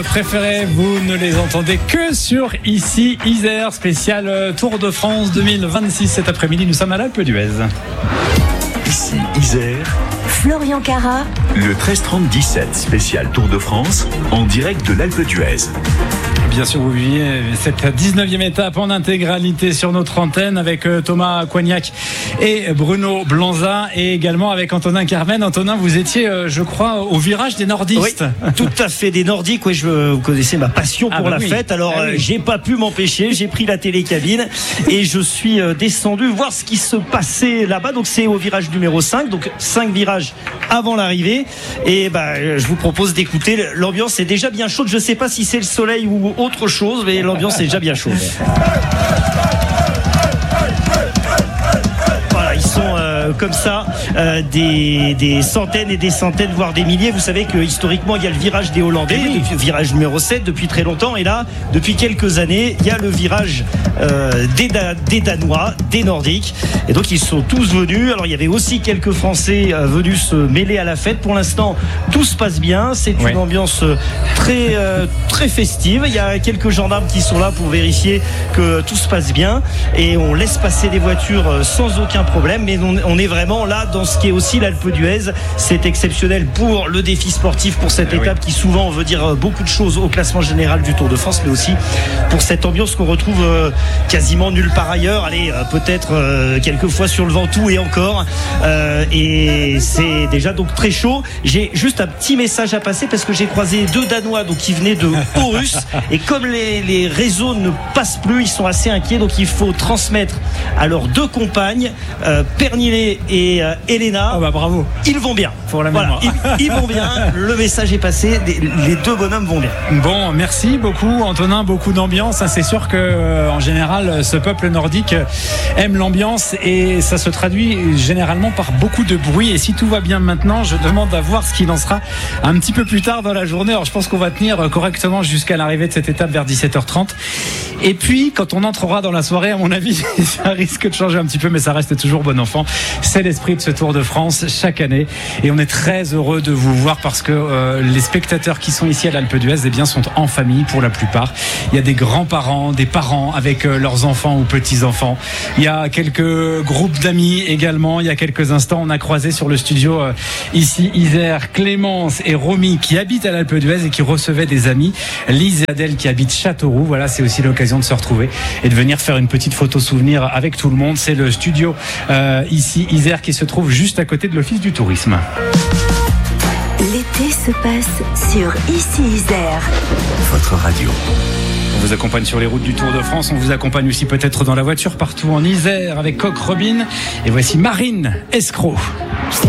Préférés, vous ne les entendez que sur Ici Isère, spécial Tour de France 2026. Cet après-midi, nous sommes à l'Alpe d'Huez. Ici Isère, Florian Carat, le 13-30-17 spécial Tour de France en direct de l'Alpe d'Huez. Bien sûr, vous vivez cette 19e étape en intégralité sur notre antenne avec Thomas Coignac et Bruno Blanza et également avec Antonin Carmen. Antonin, vous étiez, je crois, au virage des nordistes. Oui, tout à fait, des nordiques. Oui, vous connaissez ma passion pour la fête. Alors, j'ai pas pu m'empêcher. J'ai pris la télécabine et je suis descendu voir ce qui se passait là-bas. Donc, c'est au virage numéro 5. Donc, 5 virages avant l'arrivée. Et je vous propose d'écouter. L'ambiance est déjà bien chaude. Je sais pas si c'est le soleil ou autre chose, mais l'ambiance est déjà bien chaude. Voilà, ils sont comme ça, des centaines et des centaines, voire des milliers. Vous savez que historiquement, il y a le virage des Hollandais, le virage numéro 7 depuis très longtemps. Et là, depuis quelques années, il y a le virage des Danois, des Nordiques. Et donc, ils sont tous venus. Alors, il y avait aussi quelques Français venus se mêler à la fête. Pour l'instant, tout se passe bien. C'est une ambiance très festive. Il y a quelques gendarmes qui sont là pour vérifier que tout se passe bien. Et on laisse passer les voitures sans aucun problème. Mais on est vraiment là dans ce qui est aussi l'Alpe d'Huez. C'est exceptionnel pour le défi sportif, pour cette étape qui souvent veut dire beaucoup de choses au classement général du Tour de France, mais aussi pour cette ambiance qu'on retrouve quasiment nulle part ailleurs. Allez, peut-être quelquefois sur le Ventoux et encore. Et c'est déjà donc très chaud. J'ai juste un petit message à passer parce que j'ai croisé 2 Danois donc qui venaient de Aarhus et comme les réseaux ne passent plus, ils sont assez inquiets, donc il faut transmettre à leurs 2 compagnes, Pernille et Elena. Bravo. Ils vont bien. Pour la mémoire. Ils vont bien. Le message est passé. Les 2 bonhommes vont bien. Bon, merci beaucoup Antonin, beaucoup d'ambiance. C'est sûr que en général, ce peuple nordique aime l'ambiance et ça se traduit généralement par beaucoup de bruit. Et si tout va bien maintenant, je demande à voir ce qu'il en sera un petit peu plus tard dans la journée. Alors je pense qu'on va tenir correctement jusqu'à l'arrivée de cette étape vers 17h30. Et puis, quand on entrera dans la soirée, à mon avis, ça risque de changer un petit peu, mais ça reste toujours bon enfant. C'est l'esprit de ce Tour de France chaque année. Et on est très heureux de vous voir parce que les spectateurs qui sont ici à l'Alpe d'Huez, sont en famille pour la plupart. Il y a des grands-parents, des parents avec leurs enfants ou petits-enfants. Il y a quelques groupes d'amis également. Il y a quelques instants, on a croisé sur le studio ici Isère, Clémence et Romy qui habitent à l'Alpe d'Huez et qui recevaient des amis. Lise et Adèle qui habitent Châteauroux. Voilà, c'est aussi l'occasion de se retrouver et de venir faire une petite photo souvenir avec tout le monde. C'est le studio ici Isère qui se trouve juste à côté de l'Office du tourisme. L'été se passe sur Ici Isère. Votre radio. On vous accompagne sur les routes du Tour de France. On vous accompagne aussi peut-être dans la voiture partout en Isère avec Coq Robin. Et voici Marine Escroc.